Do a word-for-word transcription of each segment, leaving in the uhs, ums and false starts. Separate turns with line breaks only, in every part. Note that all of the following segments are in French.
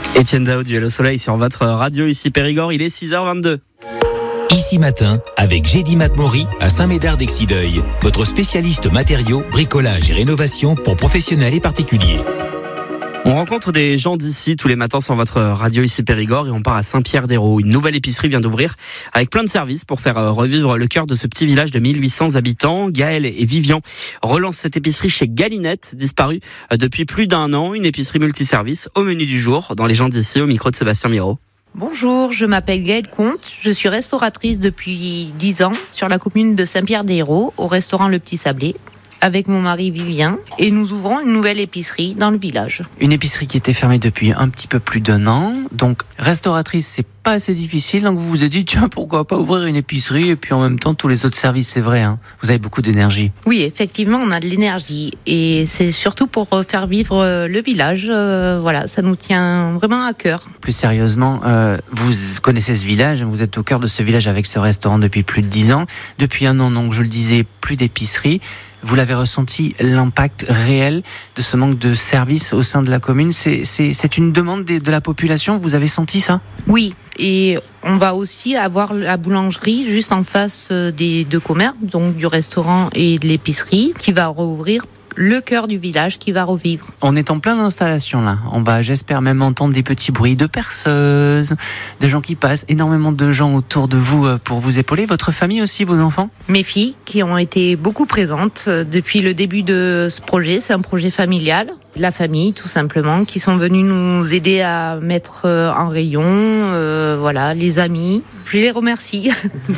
Étienne Dao du Hello Soleil sur votre radio ici Périgord, il est six heures vingt-deux.
Ici matin, avec Gédy Matmori à Saint-Médard-d'Exideuil, votre spécialiste matériaux, bricolage et rénovation pour professionnels et particuliers.
On rencontre des gens d'ici tous les matins sur votre radio ici Périgord et on part à Saint-Pierre-d'Hérault. Une nouvelle épicerie vient d'ouvrir avec plein de services pour faire revivre le cœur de ce petit village de mille huit cents habitants. Gaël et Vivian relancent cette épicerie chez Galinette, disparue depuis plus d'un an. Une épicerie multiservice au menu du jour dans les gens d'ici, au micro de Sébastien Miro.
Bonjour, je m'appelle Gaëlle Comte, je suis restauratrice depuis dix ans sur la commune de Saint-Pierre-d'Hérault au restaurant Le Petit Sablé avec mon mari Vivien et nous ouvrons une nouvelle épicerie dans le village.
Une épicerie qui était fermée depuis un petit peu plus d'un an, donc restauratrice c'est pas assez difficile, donc vous vous êtes dit tiens pourquoi pas ouvrir une épicerie et puis en même temps tous les autres services, c'est vrai, hein, vous avez beaucoup d'énergie.
Oui, effectivement on a de l'énergie et c'est surtout pour faire vivre le village, euh, voilà, ça nous tient vraiment à cœur.
Plus sérieusement, euh, vous connaissez ce village, vous êtes au cœur de ce village avec ce restaurant depuis plus de dix ans, depuis un an donc je le disais, plus d'épicerie. Vous l'avez ressenti, l'impact réel de ce manque de services au sein de la commune, c'est, c'est, c'est une demande de, de la population, vous avez senti ça ?
Oui, et on va aussi avoir la boulangerie juste en face des deux commerces, donc du restaurant et de l'épicerie, qui va rouvrir. Le cœur du village qui va revivre.
On est en plein d'installation là. On va, j'espère même entendre des petits bruits de perceuses, de gens qui passent, énormément de gens autour de vous pour vous épauler. Votre famille aussi, vos enfants ?
Mes filles qui ont été beaucoup présentes depuis le début de ce projet. C'est un projet familial. La famille, tout simplement, qui sont venus nous aider à mettre en rayon. Euh, voilà, les amis. Je les remercie.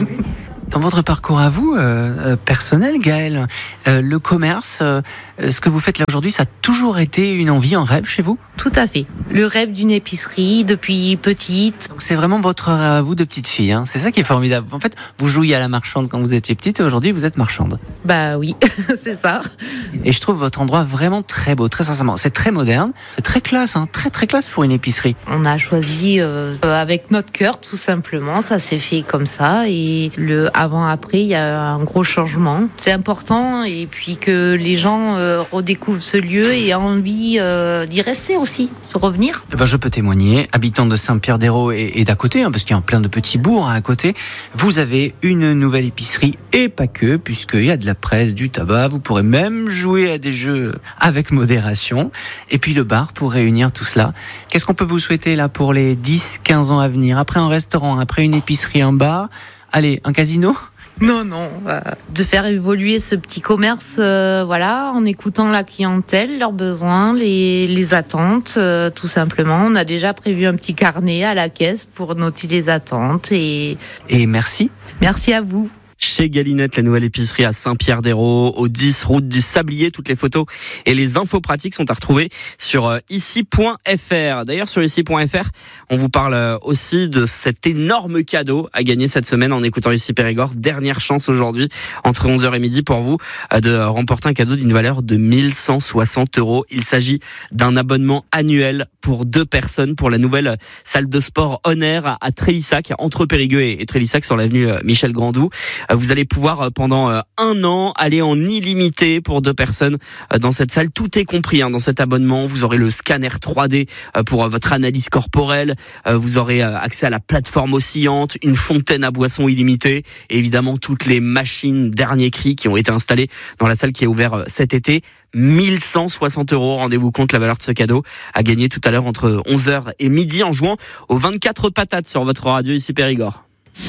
Dans votre parcours à vous, euh, personnel, Gaëlle, euh, le commerce, euh, ce que vous faites là aujourd'hui, ça a toujours été une envie, un rêve chez vous ?
Tout à fait. Le rêve d'une épicerie depuis petite.
Donc c'est vraiment votre rêve à vous de petite fille, hein. C'est ça qui est formidable. En fait, vous jouiez à la marchande quand vous étiez petite et aujourd'hui vous êtes marchande.
Bah oui, c'est ça.
Et je trouve votre endroit vraiment très beau, très sincèrement. C'est très moderne, c'est très classe, hein, très très classe pour une épicerie.
On a choisi euh, avec notre cœur, tout simplement. Ça s'est fait comme ça et le avant-après, il y a un gros changement. C'est important et puis que les gens euh, redécouvrent ce lieu et aient envie euh, d'y rester aussi, de revenir.
Eh ben, je peux témoigner, habitant de Saint-Pierre-d'Hérault et, et d'à côté, hein, parce qu'il y a plein de petits bourgs hein, à côté, vous avez une nouvelle épicerie et pas que, puisqu'il y a de la presse, du tabac, vous pourrez même jouer à des jeux avec modération, et puis le bar pour réunir tout cela. Qu'est-ce qu'on peut vous souhaiter là pour les dix quinze ans à venir ? Après un restaurant, après une épicerie, un bar, allez, un casino ?
Non, non, euh, de faire évoluer ce petit commerce, euh, voilà, en écoutant la clientèle, leurs besoins, les, les attentes, euh, tout simplement. On a déjà prévu un petit carnet à la caisse pour noter les attentes et...
Et merci.
Merci à vous.
Chez Galinette, la nouvelle épicerie à Saint-Pierre-d'Hérault, au dix route du Sablier. Toutes les photos et les infos pratiques sont à retrouver sur ici point f r. D'ailleurs, sur ici point f r, on vous parle aussi de cet énorme cadeau à gagner cette semaine en écoutant Ici Périgord. Dernière chance aujourd'hui, entre onze heures et midi, pour vous, de remporter un cadeau d'une valeur de mille cent soixante euros. Il s'agit d'un abonnement annuel pour deux personnes pour la nouvelle salle de sport On Air à Trélissac, entre Périgueux et Trélissac, sur l'avenue Michel Grandou. Vous allez pouvoir pendant un an aller en illimité pour deux personnes dans cette salle. Tout est compris hein, dans cet abonnement. Vous aurez le scanner trois D pour votre analyse corporelle. Vous aurez accès à la plateforme oscillante, une fontaine à boissons illimitée et évidemment toutes les machines dernier cri qui ont été installées dans la salle qui est ouverte cet été. mille cent soixante euros. Rendez-vous compte la valeur de ce cadeau à gagner tout à l'heure entre onze heures et midi en jouant aux vingt-quatre patates sur votre radio ici Périgord.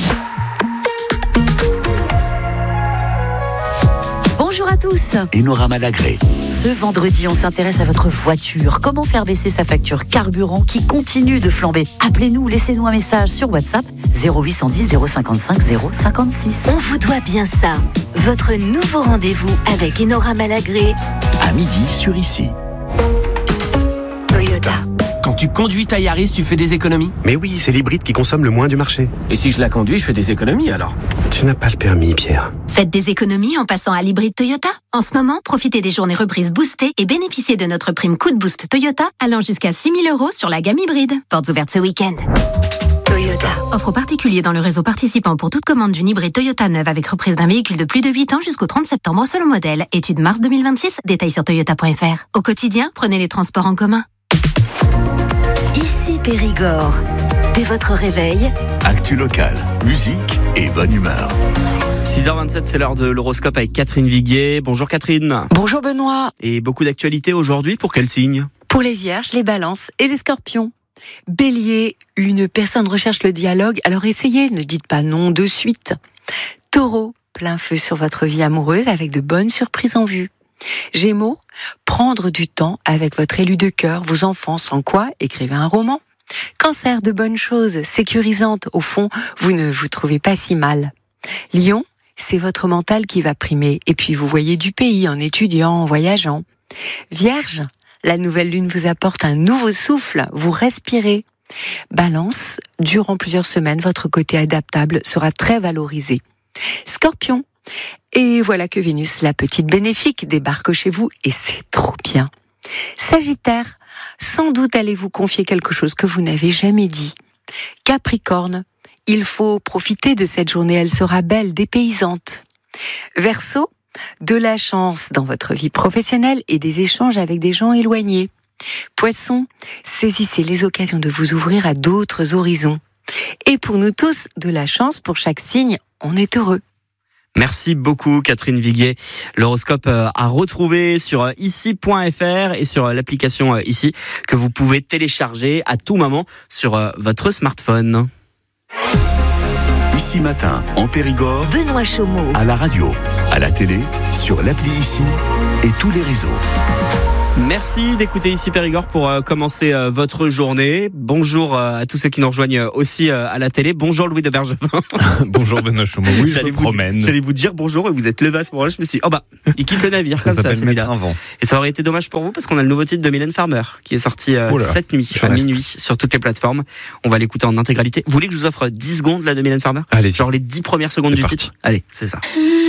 Bonjour à tous.
Enora Malagré.
Ce vendredi, on s'intéresse à votre voiture. Comment faire baisser sa facture carburant qui continue de flamber ? Appelez-nous, laissez-nous un message sur WhatsApp zéro huit cent dix zéro cinquante-cinq zéro cinquante-six.
On vous doit bien ça. Votre nouveau rendez-vous avec Enora Malagré.
À midi sur Ici.
Toyota.
Quand tu conduis ta Yaris, tu fais des économies ?
Mais oui, c'est l'hybride qui consomme le moins du marché.
Et si je la conduis, je fais des économies alors ?
Tu n'as pas le permis, Pierre.
Faites des économies en passant à l'hybride Toyota. En ce moment, profitez des journées reprises boostées et bénéficiez de notre prime coup de boost Toyota allant jusqu'à six mille euros sur la gamme hybride. Portes ouvertes ce week-end. Toyota. Offre aux particuliers dans le réseau participant pour toute commande d'une hybride Toyota neuve avec reprise d'un véhicule de plus de huit ans jusqu'au trente septembre selon modèle. Étude mars deux mille vingt-six. Détails sur toyota point f r. Au quotidien, prenez les transports en commun.
Ici Périgord. Dès votre réveil,
actu locale, musique et bonne humeur.
six heures vingt-sept, c'est l'heure de l'horoscope avec Catherine Viguier. Bonjour Catherine.
Bonjour Benoît.
Et beaucoup d'actualités aujourd'hui, pour quel signe ?
Pour les vierges, les balances et les scorpions. Bélier, une personne recherche le dialogue, alors essayez, ne dites pas non de suite. Taureau, plein feu sur votre vie amoureuse avec de bonnes surprises en vue. Gémeaux, prendre du temps avec votre élu de cœur, vos enfants, sans quoi écrivez un roman. Cancer, de bonnes choses, sécurisantes, au fond, vous ne vous trouvez pas si mal. Lion, c'est votre mental qui va primer, et puis vous voyez du pays en étudiant, en voyageant. Vierge, la nouvelle lune vous apporte un nouveau souffle, vous respirez. Balance, durant plusieurs semaines, votre côté adaptable sera très valorisé. Scorpion, et voilà que Vénus, la petite bénéfique, débarque chez vous, et c'est trop bien. Sagittaire, sans doute allez-vous confier quelque chose que vous n'avez jamais dit. Capricorne, il faut profiter de cette journée, elle sera belle, dépaysante. Verseau, de la chance dans votre vie professionnelle et des échanges avec des gens éloignés. Poisson, saisissez les occasions de vous ouvrir à d'autres horizons. Et pour nous tous, de la chance pour chaque signe, on est heureux.
Merci beaucoup Catherine Viguier. L'horoscope à retrouver sur ici point f r et sur l'application Ici que vous pouvez télécharger à tout moment sur votre smartphone.
Ici Matin, en Périgord,
Benoît Chaumeau.
à la radio, à la télé, sur l'appli Ici et tous les réseaux.
Merci d'écouter Ici Périgord pour euh, commencer euh, votre journée. Bonjour euh, à tous ceux qui nous rejoignent euh, aussi euh, à la télé. Bonjour Louis de Bergevin.
Bonjour Benoît Chaumeau. Oui, je me promène.
J'allais vous dire bonjour et vous êtes levé à ce moment-là. Je me suis dit, oh bah, il quitte le navire
ça
comme ça,
s'appelle
celui-là.
mettre un vent.
Et ça aurait été dommage pour vous parce qu'on a le nouveau titre de Mylène Farmer qui est sorti euh,
oh là,
cette nuit, à minuit, sur toutes les plateformes. On va l'écouter en intégralité. Vous voulez que je vous offre dix secondes là de Mylène Farmer ?
Allez-y.
Genre les dix premières secondes
c'est
du
parti.
titre. Allez, c'est ça.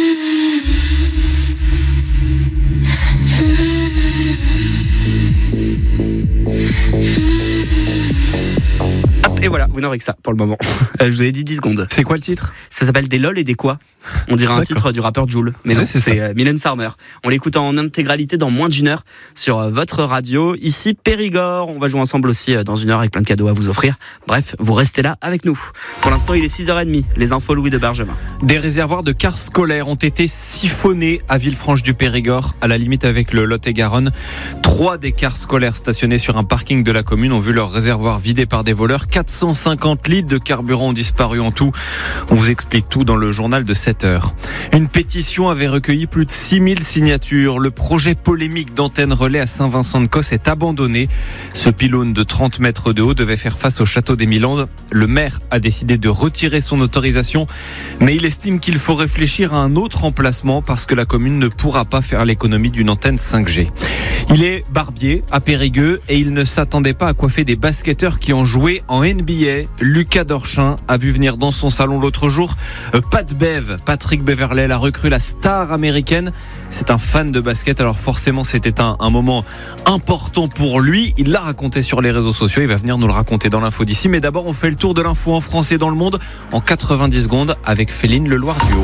Hop, et voilà, vous n'aurez que ça pour le moment. Euh, je vous ai dit dix secondes.
C'est quoi le titre ?
Ça s'appelle Des lol et des quoi. On dirait un
D'accord.
titre du rappeur Jul. Mais
Ouais,
non,
c'est
c'est
ça.
euh, Mylène Farmer. On l'écoute en intégralité dans moins d'une heure sur euh, votre radio. Ici Périgord. On va jouer ensemble aussi euh, dans une heure avec plein de cadeaux à vous offrir. Bref, vous restez là avec nous. Pour l'instant, il est six heures trente. Les infos Louis de Bergevin.
Des réservoirs de cars scolaires ont été siphonnés à Villefranche-du-Périgord, à la limite avec le Lot-et-Garonne. Trois des cars scolaires stationnés sur un parking de la commune ont vu leur réservoir vidé par des voleurs. quatre cent cinquante litres de carburant ont disparu en tout. On vous explique tout dans le journal de sept heures. Une pétition avait recueilli plus de six mille signatures. Le projet polémique d'antenne relais à Saint-Vincent-de-Cosse est abandonné. Ce pylône de trente mètres de haut devait faire face au château des Milandes. Le maire a décidé de retirer son autorisation, mais il estime qu'il faut réfléchir à un autre emplacement parce que la commune ne pourra pas faire l'économie d'une antenne cinq G. Il est barbier à Périgueux et il ne s'attendait pas à coiffer des basketteurs qui ont joué en N B A. Lucas Dorchin a vu venir dans son salon l'autre jour Pat Bev, Patrick Beverley, la recrue, la star américaine. C'est un fan de basket, alors forcément c'était un, un moment important pour lui. Il l'a raconté sur les réseaux sociaux, il va venir nous le raconter dans l'info d'ici. Mais d'abord on fait le tour de l'info en France et dans le monde en quatre-vingt-dix secondes avec Féline Leloir-Duhaut.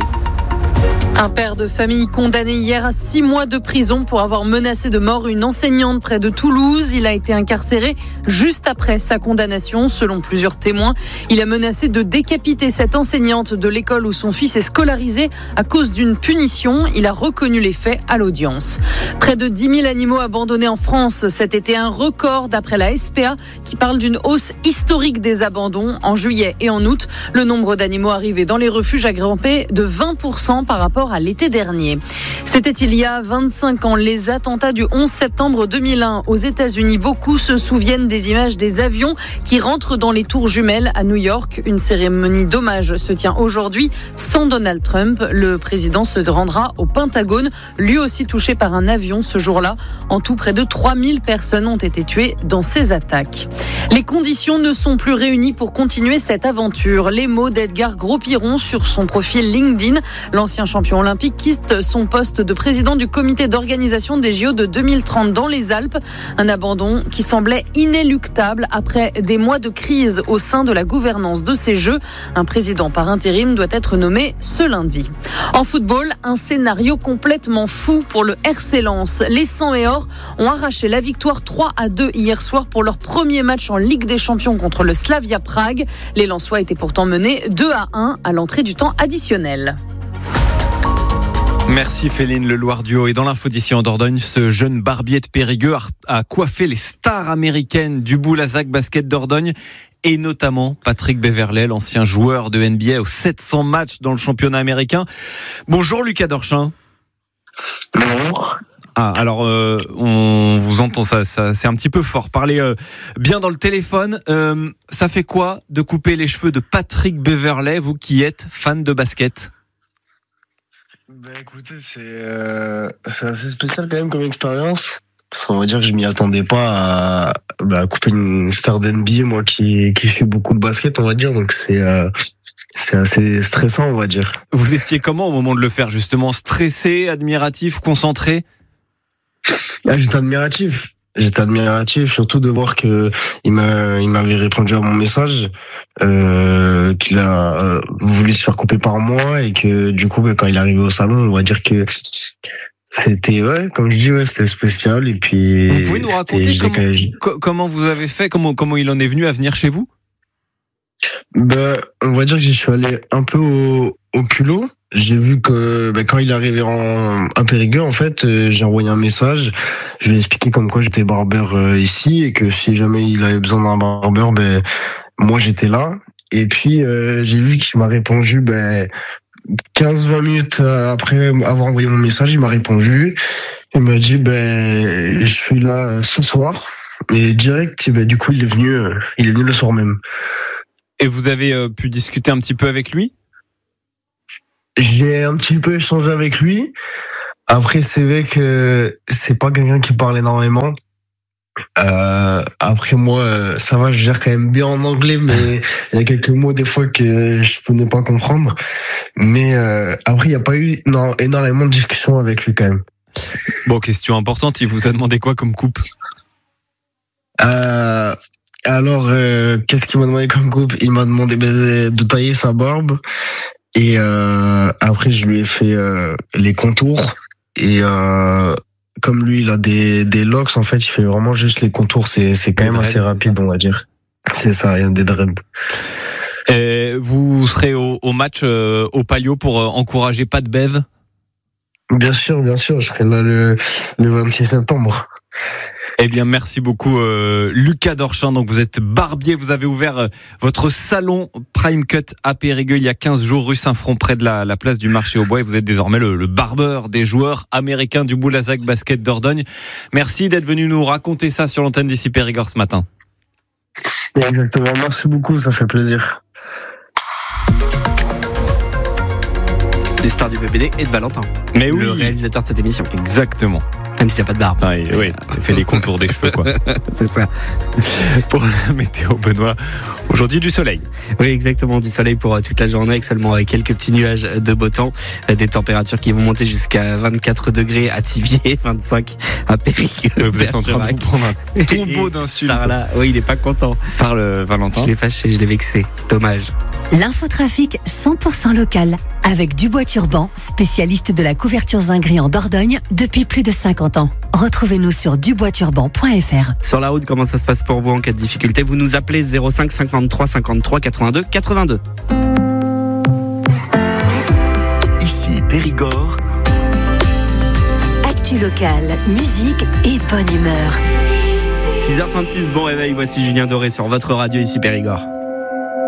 Un père de famille condamné hier à six mois de prison pour avoir menacé de mort une enseignante près de Toulouse. Il a été incarcéré juste après sa condamnation, selon plusieurs témoins. Il a menacé de décapiter cette enseignante de l'école où son fils est scolarisé à cause d'une punition. Il a reconnu les faits à l'audience. Près de dix mille animaux abandonnés en France cet été, un record d'après la S P A qui parle d'une hausse historique des abandons. En juillet et en août, le nombre d'animaux arrivés dans les refuges a grimpé de vingt pour cent par rapport à l'été dernier. C'était il y a vingt-cinq ans, les attentats du onze septembre deux mille un aux États-Unis. Beaucoup se souviennent des images des avions qui rentrent dans les tours jumelles à New York. Une cérémonie d'hommage se tient aujourd'hui sans Donald Trump. Le président se rendra au Pentagone, lui aussi touché par un avion ce jour-là. En tout, près de trois mille personnes ont été tuées dans ces attaques. Les conditions ne sont plus réunies pour continuer cette aventure. Les mots d'Edgar Gros-Piron sur son profil LinkedIn. L'ancien champion champion olympique quitte son poste de président du comité d'organisation des J O de deux mille trente dans les Alpes. Un abandon qui semblait inéluctable après des mois de crise au sein de la gouvernance de ces Jeux. Un président par intérim doit être nommé ce lundi. En football, un scénario complètement fou pour le R C Lens. Les cent et or ont arraché la victoire trois à deux hier soir pour leur premier match en Ligue des Champions contre le Slavia Prague. Les Lensois étaient pourtant menés deux à un à l'entrée du temps additionnel.
Merci Féline Le Loir Duo. Et dans l'info d'ici en Dordogne, ce jeune barbier de Périgueux a coiffé les stars américaines du Boulazac Basket Dordogne et notamment Patrick Beverley, l'ancien joueur de N B A aux sept cents matchs dans le championnat américain. Bonjour Lucas Dorchin.
Bonjour.
Ah, alors euh, on vous entend, ça, ça c'est un petit peu fort. Parlez euh, bien dans le téléphone. Euh, ça fait quoi de couper les cheveux de Patrick Beverley, vous qui êtes fan de basket?
Bah écoutez, c'est, euh, c'est assez spécial quand même comme expérience. Parce qu'on va dire que je m'y attendais pas à, bah, à couper une star d'N B A, moi qui, qui fais beaucoup de basket, on va dire. Donc c'est, euh, c'est assez stressant, on va dire.
Vous étiez comment au moment de le faire, justement? Stressé, admiratif, concentré?
Ah, j'étais admiratif. J'étais admiratif, surtout de voir que il m'a, il m'avait répondu à mon message, euh, qu'il a euh, voulu se faire couper par moi et que du coup, bah, quand il est arrivé au salon, on va dire que c'était, ouais, comme je dis, ouais, c'était spécial. Et puis,
vous pouvez nous raconter comment, co- comment vous avez fait, comment, comment il en est venu à venir chez vous?
Ben, on va dire que j'y suis allé un peu au, au culot. J'ai vu que ben, quand il est arrivé en, à Périgueux, en fait, euh, j'ai envoyé un message. Je lui ai expliqué comme quoi j'étais barbeur euh, ici et que si jamais il avait besoin d'un barbeur, ben moi j'étais là. Et puis euh, j'ai vu qu'il m'a répondu ben quinze vingt minutes après avoir envoyé mon message, il m'a répondu. Il m'a dit ben je suis là ce soir. Et direct, ben, du coup il est venu, euh, il est venu le soir même.
Et vous avez euh, pu discuter un petit peu avec lui?
J'ai un petit peu échangé avec lui. Après, c'est vrai que c'est pas quelqu'un qui parle énormément. Euh, après, moi, ça va, je gère quand même bien en anglais, mais il y a quelques mots des fois que je ne peux pas comprendre. Mais euh, après, il n'y a pas eu non, énormément de discussions avec lui quand même.
Bon, question importante, il vous a demandé quoi comme coupe?
euh, Alors, euh, qu'est-ce qu'il m'a demandé comme coupe? Il m'a demandé de tailler sa barbe. Et euh, après, je lui ai fait euh, les contours. Et euh, comme lui, il a des, des locks, en fait, il fait vraiment juste les contours. C'est, c'est quand des même dreads, assez rapide, on va dire. C'est ça, il y a des dreads.
Et vous serez au, au match euh, au Palio pour euh, encourager Pat Bev?
Bien sûr, bien sûr. Je serai là le, le vingt-six septembre.
Eh bien, merci beaucoup, euh, Lucas Dorchin. Donc, vous êtes barbier. Vous avez ouvert euh, votre salon Prime Cut à Périgueux il y a quinze jours, rue Saint-Front, près de la, la place du marché aux bois. Et vous êtes désormais le, le barbeur des joueurs américains du Boulazac Basket Dordogne. Merci d'être venu nous raconter ça sur l'antenne d'ici Périgord ce matin.
Exactement. Merci beaucoup. Ça fait plaisir.
Des stars du B B D et de Valentin.
Mais oui.
Le réalisateur de cette émission.
Exactement.
Même s'il n'y a pas de barbe.
Ah, et, oui, il fait les contours des cheveux, quoi.
C'est ça.
Pour la météo, Benoît, aujourd'hui du soleil.
Oui, exactement, du soleil pour toute la journée avec seulement quelques petits nuages de beau temps. Des températures qui vont monter jusqu'à vingt-quatre degrés à Thiviers, vingt-cinq à Périgueux.
Vous êtes en train de vous prendre un tombeau d'insultes.
Sarla, oui, il est pas content.
Parle Valentin.
Je l'ai fâché, je l'ai vexé. Dommage.
L'infotrafic cent pour cent local avec Dubois Turban, spécialiste de la couverture zinguerie en Dordogne depuis plus de cinquante ans. Retrouvez-nous sur dubois turban point f r.
Sur la route, comment ça se passe pour vous en cas de difficulté? Vous nous appelez zéro cinq cinquante-trois cinquante-trois quatre-vingt-deux quatre-vingt-deux.
Ici Périgord.
Actu local, musique et bonne humeur.
six heures trente-six, bon réveil, voici Julien Doré sur votre radio ici Périgord.